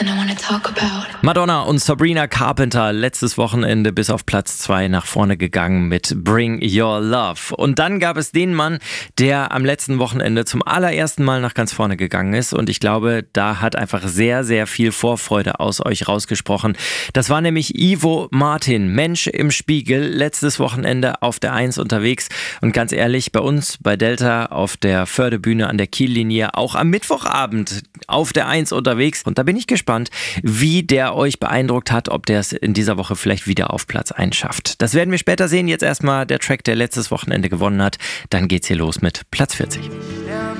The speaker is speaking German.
something I wanna talk about. Madonna und Sabrina Carpenter letztes Wochenende bis auf Platz 2 nach vorne gegangen mit Bring Your Love. Und dann gab es den Mann, der am letzten Wochenende zum allerersten Mal nach ganz vorne gegangen ist. Und ich glaube, da hat einfach sehr, sehr viel Vorfreude aus euch rausgesprochen. Das war nämlich Ivo Martin, Mensch im Spiegel, letztes Wochenende auf der 1 unterwegs. Und ganz ehrlich, bei uns, bei Delta auf der Förderbühne an der Kiellinie, auch am Mittwochabend auf der 1 unterwegs. Und da bin ich gespannt, wie der euch beeindruckt hat, ob der es in dieser Woche vielleicht wieder auf Platz 1 schafft. Das werden wir später sehen. Jetzt erstmal der Track, der letztes Wochenende gewonnen hat. Dann geht's hier los mit Platz 40.